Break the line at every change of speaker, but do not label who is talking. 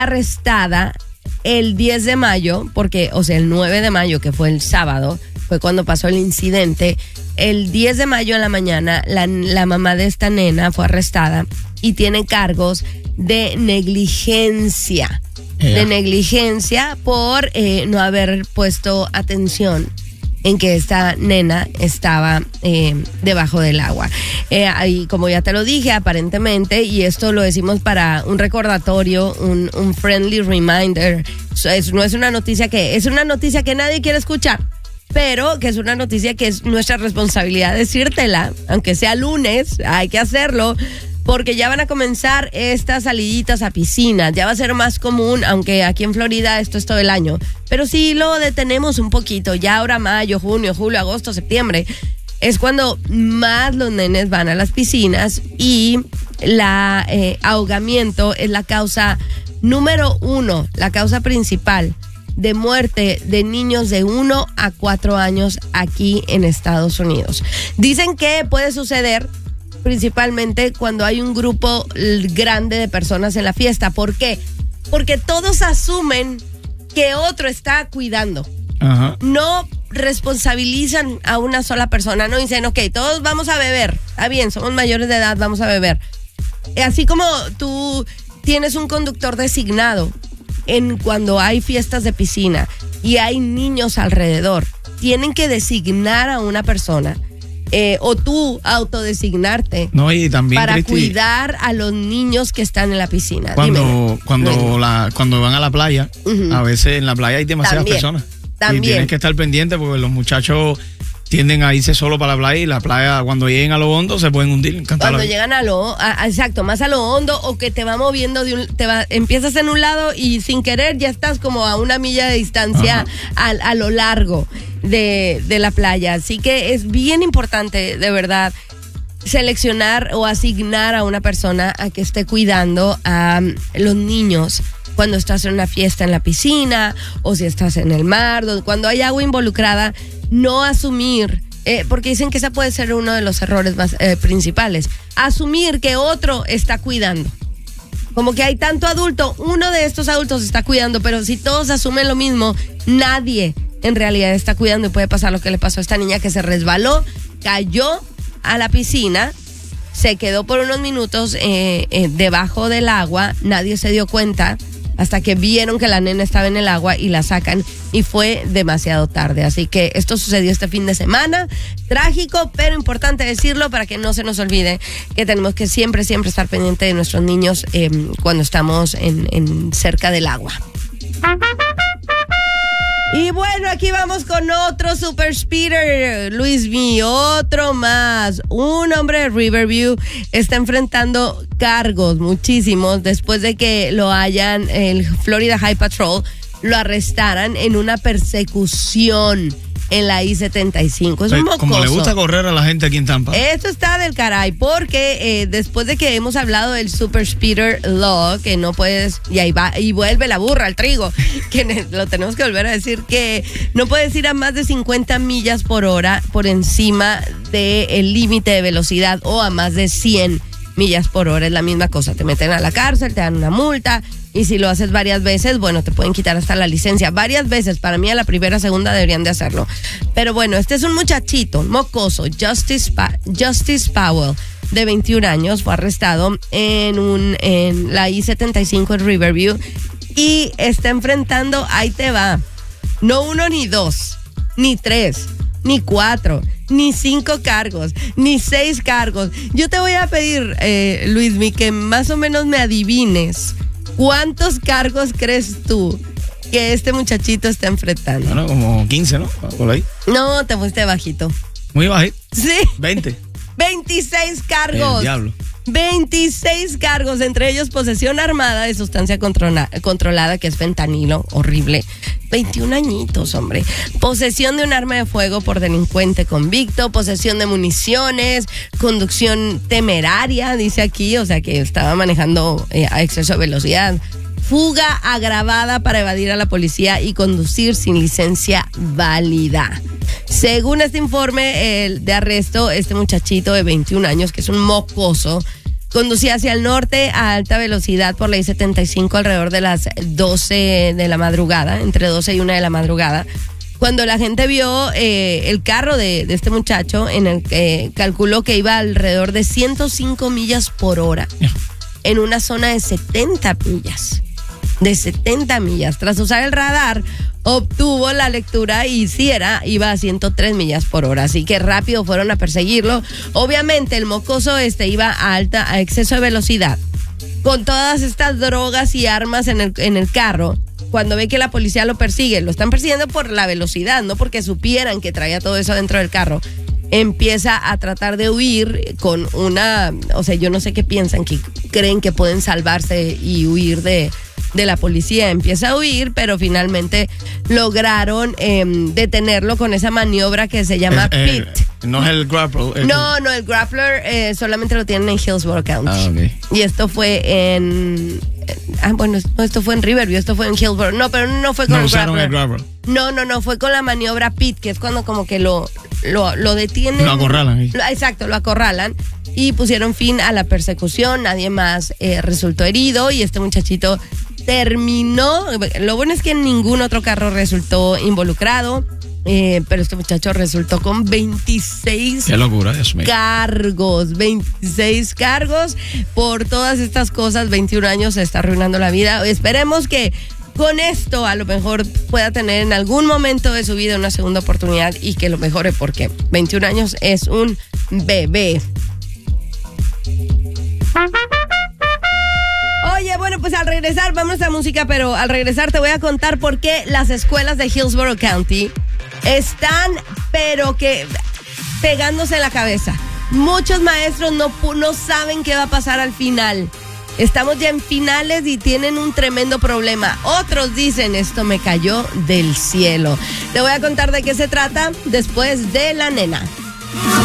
arrestada el 10 de mayo, porque, o sea, el 9 de mayo, que fue el sábado, fue cuando pasó el incidente. El 10 de mayo en la mañana, la mamá de esta nena fue arrestada y tiene cargos de negligencia. De negligencia por no haber puesto atención en que esta nena estaba debajo del agua. Y como ya te lo dije, aparentemente, y esto lo decimos para un recordatorio, un friendly reminder, no es una noticia es una noticia que nadie quiere escuchar, pero que es una noticia que es nuestra responsabilidad decírtela, aunque sea lunes, hay que hacerlo. Porque ya van a comenzar estas saliditas a piscinas, ya va a ser más común, aunque aquí en Florida esto es todo el año. Pero sí lo detenemos un poquito, ya ahora mayo, junio, julio, agosto, septiembre, es cuando más los nenes van a las piscinas y la ahogamiento es la causa número 1, la causa principal de muerte de niños de 1 a 4 años aquí en Estados Unidos. Dicen que puede suceder principalmente cuando hay un grupo grande de personas en la fiesta. ¿Por qué? Porque todos asumen que otro está cuidando. Ajá. No responsabilizan a una sola persona. No dicen, ok, todos vamos a beber. Está bien, somos mayores de edad, vamos a beber. Así como tú tienes un conductor designado cuando hay fiestas de piscina y hay niños alrededor, tienen que designar a una persona. O tú autodesignarte
y también,
para
Cristi,
cuidar a los niños que están en la piscina.
Cuando van a la playa, a veces en la playa hay demasiadas personas. Y tienes que estar pendiente porque los muchachos tienden a irse solo para la playa, y la playa, cuando lleguen a lo hondo, se pueden hundir.
Cuando llegan exacto, más a lo hondo, o que te va moviendo empiezas en un lado y sin querer ya estás como a 1 milla de distancia a lo largo de la playa. Así que es bien importante, de verdad, seleccionar o asignar a una persona a que esté cuidando a los niños cuando estás en una fiesta en la piscina, o si estás en el mar, cuando hay agua involucrada. No asumir, porque dicen que ese puede ser uno de los errores más principales, asumir que otro está cuidando. Como que hay tanto adulto, uno de estos adultos está cuidando, pero si todos asumen lo mismo, nadie en realidad está cuidando, y puede pasar lo que le pasó a esta niña, que se resbaló, cayó a la piscina, se quedó por unos minutos debajo del agua, nadie se dio cuenta hasta que vieron que la nena estaba en el agua y la sacan, y fue demasiado tarde. Así que esto sucedió este fin de semana, trágico, pero importante decirlo para que no se nos olvide que tenemos que siempre estar pendiente de nuestros niños cuando estamos en cerca del agua. Y bueno, aquí vamos con otro super speeder, Luismi, otro más. Un hombre de Riverview está enfrentando cargos, muchísimos, después de que el Florida High Patrol lo arrestaran en una persecución en la I-75. Es un mocoso. Como
le gusta correr a la gente aquí en Tampa.
Esto está del caray, porque después de que hemos hablado del Super Speeder Law, que no puedes, y ahí va, y vuelve la burra al trigo, que lo tenemos que volver a decir, que no puedes ir a más de 50 millas por hora por encima del límite de velocidad, o a más de 100 millas por hora. Es la misma cosa, te meten a la cárcel, te dan una multa, y si lo haces varias veces, bueno, te pueden quitar hasta la licencia. Varias veces, para mí a la primera, segunda deberían de hacerlo. Pero bueno, este es un muchachito, mocoso, Justice Powell, de 21 años, fue arrestado en la I-75 en Riverview, y está enfrentando, ahí te va, no 1 ni 2, ni 3, ni 4, ni 5 cargos, ni 6 cargos. Yo te voy a pedir, Luismi, que más o menos me adivines cuántos cargos crees tú que este muchachito está enfrentando.
Bueno, como 15, ¿no? Por ahí.
No, te fuiste bajito.
Muy bajito.
Sí.
20.
26 cargos.
El diablo.
26 cargos, entre ellos posesión armada de sustancia controlada, que es fentanilo, horrible. 21 añitos, hombre. Posesión de un arma de fuego por delincuente convicto, posesión de municiones, conducción temeraria, dice aquí, o sea que estaba manejando a exceso de velocidad. Fuga agravada para evadir a la policía y conducir sin licencia válida. Según este informe de arresto, este muchachito de 21 años, que es un mocoso, Conducía hacia el norte a alta velocidad por la I-75 alrededor de las 12 de la madrugada, entre 12 y 1 de la madrugada. Cuando la gente vio el carro de este muchacho, en el que calculó que iba alrededor de 105 millas por hora en una zona de 70 millas. De 70 millas. Tras usar el radar, obtuvo la lectura y sí iba a 103 millas por hora. Así que rápido fueron a perseguirlo. Obviamente el mocoso iba a exceso de velocidad. Con todas estas drogas y armas en el carro. Cuando ve que la policía lo persigue, lo están persiguiendo por la velocidad, no porque supieran que traía todo eso dentro del carro. Empieza a tratar de huir con yo no sé qué piensan, que creen que pueden salvarse y huir de la policía. Empieza a huir, pero finalmente lograron detenerlo con esa maniobra que se llama PIT.
No es el grappler.
No, el grappler solamente lo tienen en Hillsborough County.
Okay.
Y esto fue esto fue en Riverview, esto fue en Hillsborough. No, pero no fue con el grappler. No, fue con la maniobra PIT, que es cuando como que lo detienen.
Lo acorralan.
Exacto, lo acorralan. Y pusieron fin a la persecución, nadie más resultó herido y este muchachito terminó. Lo bueno es que ningún otro carro resultó involucrado, pero este muchacho resultó con 26
¡Qué locura, Dios mío!
cargos, 26 cargos por todas estas cosas. 21 años, se está arruinando la vida. Esperemos que con esto a lo mejor pueda tener en algún momento de su vida una segunda oportunidad y que lo mejore, porque 21 años es un bebé. Oye, bueno, pues al regresar, vamos a música, pero al regresar te voy a contar por qué las escuelas de Hillsborough County están, pero que pegándose en la cabeza. Muchos maestros no saben qué va a pasar al final. Estamos ya en finales y tienen un tremendo problema. Otros dicen, esto me cayó del cielo. Te voy a contar de qué se trata después de La Nena.